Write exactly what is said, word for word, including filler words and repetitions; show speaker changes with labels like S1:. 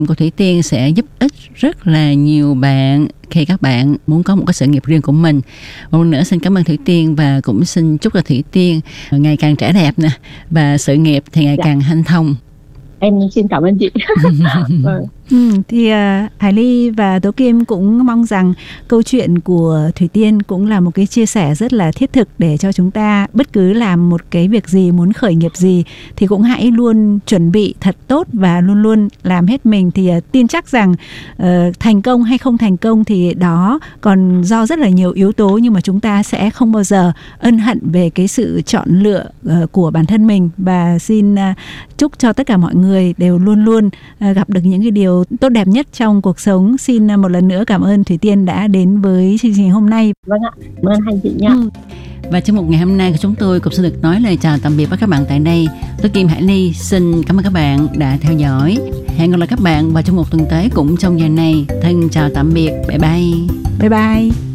S1: Cô Thủy Tiên sẽ giúp ích rất là nhiều bạn khi các bạn muốn có một cái sự nghiệp riêng của mình. Một lần nữa xin cảm ơn Thủy Tiên và cũng xin chúc cho Thủy Tiên ngày càng trẻ đẹp nè và sự nghiệp thì ngày dạ. càng hanh thông.
S2: Em xin cảm ơn chị. Vâng.
S3: Ừ, thì uh, Hải Ly và Tố Kim cũng mong rằng câu chuyện của Thủy Tiên cũng là một cái chia sẻ rất là thiết thực để cho chúng ta bất cứ làm một cái việc gì, muốn khởi nghiệp gì thì cũng hãy luôn chuẩn bị thật tốt và luôn luôn làm hết mình. Thì uh, tin chắc rằng uh, thành công hay không thành công thì đó còn do rất là nhiều yếu tố, nhưng mà chúng ta sẽ không bao giờ ân hận về cái sự chọn lựa uh, của bản thân mình. Và xin uh, chúc cho tất cả mọi người đều luôn luôn uh, gặp được những cái điều tốt đẹp nhất trong cuộc sống. Xin một lần nữa cảm ơn Thủy Tiên đã đến với chương trình hôm nay.
S2: Vâng ạ, cảm ơn hai chị nha. Ừ.
S1: Và trong một ngày hôm nay của chúng tôi cũng xin được nói lời chào tạm biệt với các bạn tại đây. Tôi Kim Hải Ly xin cảm ơn các bạn đã theo dõi. Hẹn gặp lại các bạn vào trong một tuần tới cũng trong giờ này. Thân chào tạm biệt. Bye bye.
S3: Bye bye.